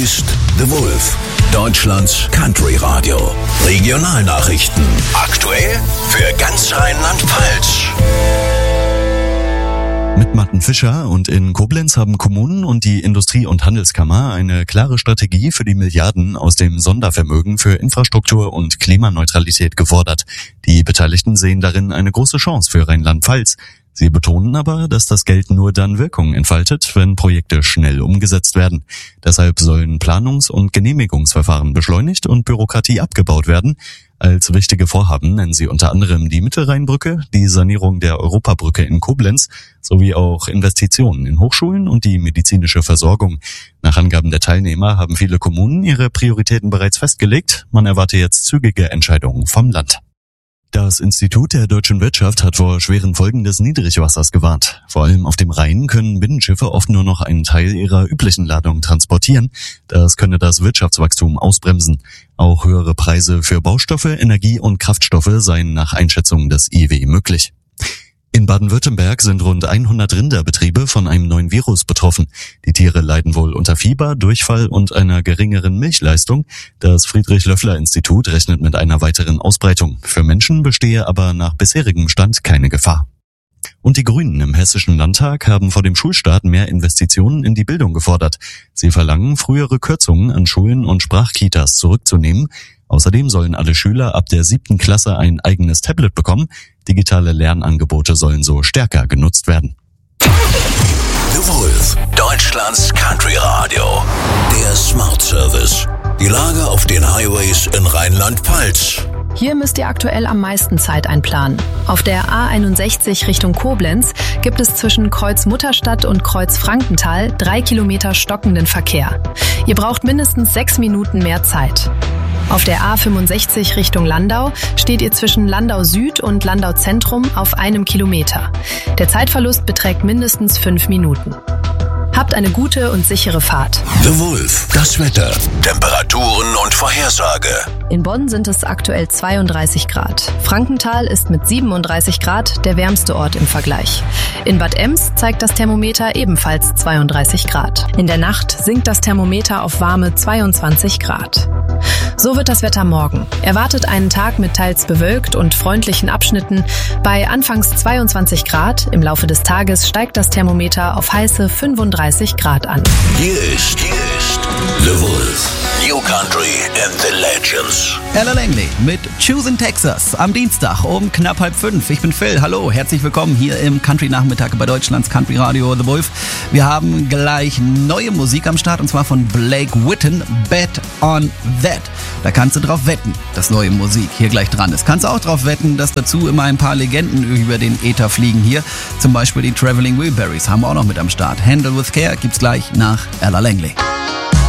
ist The Wolf, Deutschlands Country Radio. Regionalnachrichten. Aktuell für ganz Rheinland-Pfalz. Mit Matten Fischer und in Koblenz haben Kommunen und die Industrie- und Handelskammer eine klare Strategie für die Milliarden aus dem Sondervermögen für Infrastruktur und Klimaneutralität gefordert. Die Beteiligten sehen darin eine große Chance für Rheinland-Pfalz. Sie betonen aber, dass das Geld nur dann Wirkung entfaltet, wenn Projekte schnell umgesetzt werden. Deshalb sollen Planungs- und Genehmigungsverfahren beschleunigt und Bürokratie abgebaut werden. Als wichtige Vorhaben nennen sie unter anderem die Mittelrheinbrücke, die Sanierung der Europabrücke in Koblenz sowie auch Investitionen in Hochschulen und die medizinische Versorgung. Nach Angaben der Teilnehmer haben viele Kommunen ihre Prioritäten bereits festgelegt. Man erwarte jetzt zügige Entscheidungen vom Land. Das Institut der deutschen Wirtschaft hat vor schweren Folgen des Niedrigwassers gewarnt. Vor allem auf dem Rhein können Binnenschiffe oft nur noch einen Teil ihrer üblichen Ladung transportieren. Das könne das Wirtschaftswachstum ausbremsen. Auch höhere Preise für Baustoffe, Energie und Kraftstoffe seien nach Einschätzung des IW möglich. In Baden-Württemberg sind rund 100 Rinderbetriebe von einem neuen Virus betroffen. Die Tiere leiden wohl unter Fieber, Durchfall und einer geringeren Milchleistung. Das Friedrich-Löffler-Institut rechnet mit einer weiteren Ausbreitung. Für Menschen bestehe aber nach bisherigem Stand keine Gefahr. Und die Grünen im Hessischen Landtag haben vor dem Schulstart mehr Investitionen in die Bildung gefordert. Sie verlangen, frühere Kürzungen an Schulen und Sprachkitas zurückzunehmen. Außerdem sollen alle Schüler ab der 7. Klasse ein eigenes Tablet bekommen. Digitale Lernangebote sollen so stärker genutzt werden. The Wolf, Deutschlands Country Radio. Der Smart Service. Die Lage auf den Highways in Rheinland-Pfalz. Hier müsst ihr aktuell am meisten Zeit einplanen. Auf der A61 Richtung Koblenz gibt es zwischen Kreuz Mutterstadt und Kreuz Frankenthal 3 Kilometer stockenden Verkehr. Ihr braucht mindestens 6 Minuten mehr Zeit. Auf der A65 Richtung Landau steht ihr zwischen Landau Süd und Landau Zentrum auf 1 Kilometer. Der Zeitverlust beträgt mindestens 5 Minuten. Habt eine gute und sichere Fahrt. The Wolf, das Wetter, Temperaturen und Vorhersage. In Bonn sind es aktuell 32 Grad. Frankenthal ist mit 37 Grad der wärmste Ort im Vergleich. In Bad Ems zeigt das Thermometer ebenfalls 32 Grad. In der Nacht sinkt das Thermometer auf warme 22 Grad. So wird das Wetter morgen. Erwartet einen Tag mit teils bewölkt und freundlichen Abschnitten. Bei anfangs 22 Grad, im Laufe des Tages steigt das Thermometer auf heiße 35 Grad an. Hier ist The Wolf. New Country and the Legends. Ella Langley mit Choosing Texas am Dienstag um knapp 4:30. Ich bin Phil, hallo, herzlich willkommen hier im Country-Nachmittag bei Deutschlands Country Radio The Wolf. Wir haben gleich neue Musik am Start und zwar von Blake Witten, Bet on That. Da kannst du drauf wetten, dass neue Musik hier gleich dran ist. Kannst auch drauf wetten, dass dazu immer ein paar Legenden über den Äther fliegen hier. Zum Beispiel die Traveling Wilburys haben wir auch noch mit am Start. Handle with Care gibt's gleich nach Ella Langley.